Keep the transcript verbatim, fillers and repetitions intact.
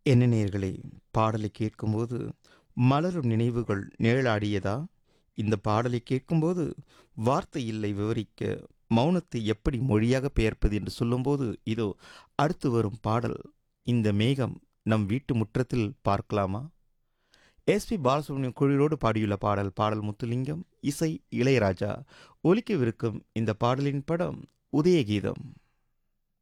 என்ன நேயர்களே, பாடலை கேட்கும்போது மலரும் நினைவுகள் நிழலாடியதா? இந்த பாடலை கேட்கும்போது வார்த்தை இல்லை விவரிக்க, மௌனத்தை எப்படி மொழியாக பெயர்ப்பது என்று சொல்லும்போது, இதோ அடுத்து வரும் பாடல் இந்த மேகம் நம் வீட்டு முற்றத்தில் பார்க்கலாமா? எஸ்பி பாலசுப்ரமணியம் குழுவினரோடு பாடியுள்ள பாடல். பாடல் முத்துலிங்கம், இசை இளையராஜா. ஒலிக்கவிருக்கும் இந்த பாடலின் படம் உதயகீதம்.